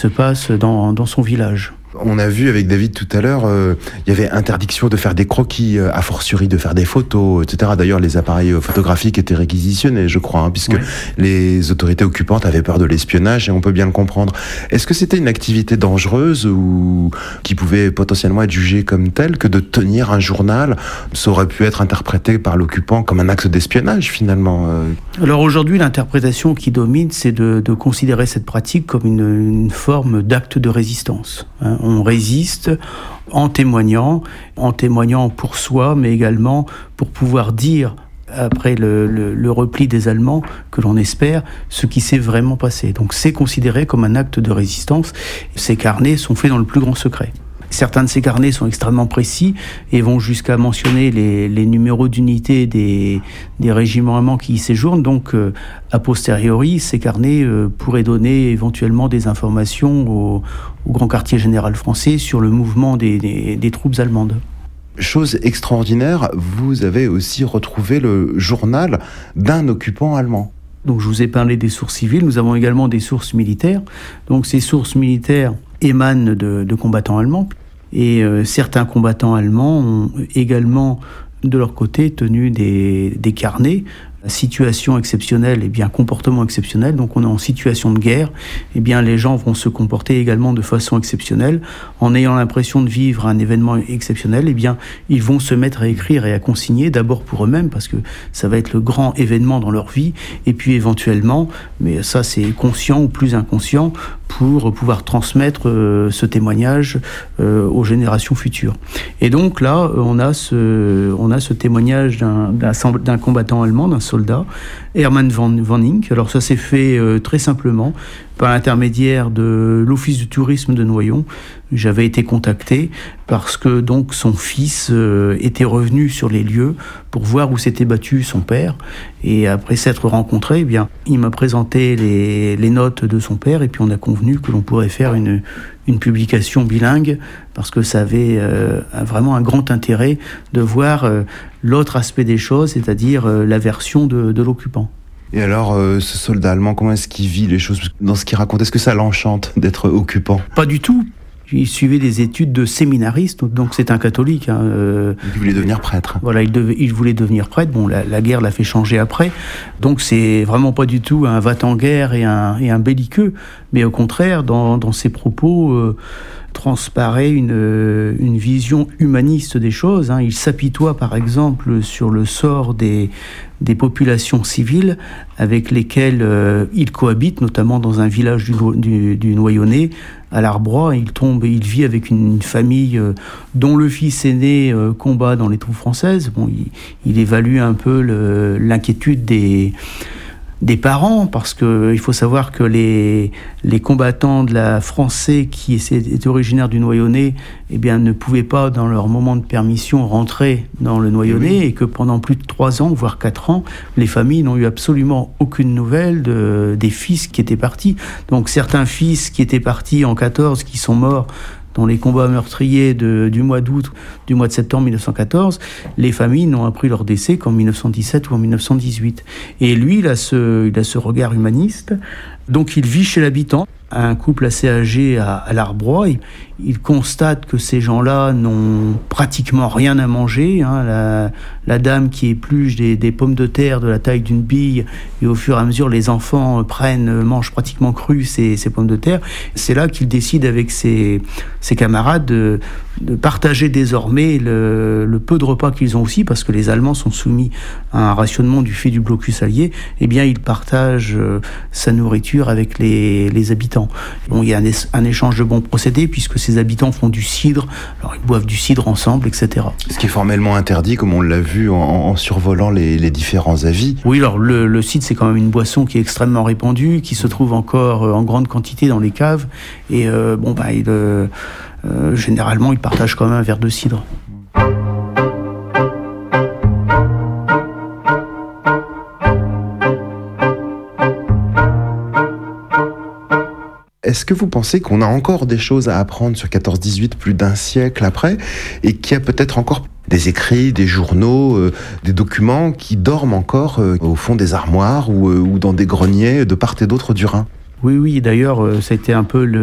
se passe dans son village. On a vu avec David tout à l'heure, il y avait interdiction de faire des croquis, a fortiori de faire des photos, etc. D'ailleurs, les appareils photographiques étaient réquisitionnés, je crois, puisque les autorités occupantes avaient peur de l'espionnage, et on peut bien le comprendre. Est-ce que c'était une activité dangereuse ou qui pouvait potentiellement être jugée comme telle que de tenir un journal? Ça aurait pu être interprété par l'occupant comme un acte d'espionnage, finalement. Alors aujourd'hui, l'interprétation qui domine, c'est de considérer cette pratique comme une forme d'acte de résistance. On résiste en témoignant pour soi, mais également pour pouvoir dire, après le repli des Allemands, que l'on espère, ce qui s'est vraiment passé. Donc c'est considéré comme un acte de résistance. Ces carnets sont faits dans le plus grand secret. Certains de ces carnets sont extrêmement précis et vont jusqu'à mentionner les numéros d'unité des régiments allemands qui y séjournent. Donc, a posteriori, ces carnets pourraient donner éventuellement des informations au Grand Quartier Général français sur le mouvement des troupes allemandes. Chose extraordinaire, vous avez aussi retrouvé le journal d'un occupant allemand. Donc je vous ai parlé des sources civiles, nous avons également des sources militaires. Donc ces sources militaires émanent de combattants allemands. Et certains combattants allemands ont également, de leur côté, tenu des carnets. Situation exceptionnelle, et bien comportement exceptionnel. Donc on est en situation de guerre, et bien les gens vont se comporter également de façon exceptionnelle. En ayant l'impression de vivre un événement exceptionnel, et bien ils vont se mettre à écrire et à consigner, d'abord pour eux-mêmes, parce que ça va être le grand événement dans leur vie, et puis éventuellement, mais ça c'est conscient ou plus inconscient, pour pouvoir transmettre ce témoignage aux générations futures. Et donc là, on a ce témoignage d'un combattant allemand, d'un soldat, Hermann von Inck. Alors ça s'est fait très simplement par l'intermédiaire de l'Office du tourisme de Noyon. J'avais été contacté parce que donc son fils était revenu sur les lieux pour voir où s'était battu son père. Et après s'être rencontrés, eh bien, il m'a présenté les notes de son père et puis on a convenu que l'on pourrait faire une publication bilingue parce que ça avait vraiment un grand intérêt de voir l'autre aspect des choses, c'est-à-dire la version de l'occupant. Et alors, ce soldat allemand, comment est-ce qu'il vit les choses dans ce qu'il raconte? Est-ce que ça l'enchante d'être occupant? Pas du tout. Il suivait des études de séminariste, donc c'est un catholique. Il voulait devenir prêtre. Voilà, il voulait devenir prêtre. Bon, la guerre l'a fait changer après. Donc c'est vraiment pas du tout un va-t-en-guerre et un belliqueux. Mais au contraire, dans ses propos, transparaît une vision humaniste des choses. Il s'apitoie par exemple sur le sort des populations civiles avec lesquelles il cohabite, notamment dans un village du Noyonnais, à l'Arbrois. Il vit avec une famille dont le fils aîné combat dans les troupes françaises. Bon, il évalue un peu l'inquiétude des parents, parce qu'il faut savoir que les combattants de la français qui étaient originaires du Noyonnais, eh bien, ne pouvaient pas, dans leur moment de permission, rentrer dans le Noyonnais, et que pendant plus de 3 ans, voire 4 ans, les familles n'ont eu absolument aucune nouvelle des fils qui étaient partis. Donc certains fils qui étaient partis en 14, qui sont morts dans les combats meurtriers du mois d'août, du mois de septembre 1914, les familles n'ont appris leur décès qu'en 1917 ou en 1918. Et lui, il a ce regard humaniste. Donc il vit chez l'habitant, un couple assez âgé à l'Arbrois. Il constate que ces gens-là n'ont pratiquement rien à manger. La dame qui épluche des pommes de terre de la taille d'une bille, et au fur et à mesure, les enfants mangent pratiquement crues ces pommes de terre. C'est là qu'il décide avec ses camarades de partager désormais le peu de repas qu'ils ont aussi, parce que les Allemands sont soumis à un rationnement du fait du blocus allié. Eh bien, il partage sa nourriture avec les habitants. Bon, il y a un échange de bons procédés, puisque ces habitants font du cidre, alors ils boivent du cidre ensemble, etc. Ce qui est formellement interdit, comme on l'a vu en survolant les différents avis. Oui, alors le cidre, c'est quand même une boisson qui est extrêmement répandue, qui se trouve encore en grande quantité dans les caves, et généralement, ils partagent quand même un verre de cidre. Est-ce que vous pensez qu'on a encore des choses à apprendre sur 14-18 plus d'un siècle après, et qu'il y a peut-être encore des écrits, des journaux, des documents qui dorment encore au fond des armoires ou dans des greniers de part et d'autre du Rhin? Oui, d'ailleurs, ça a été un peu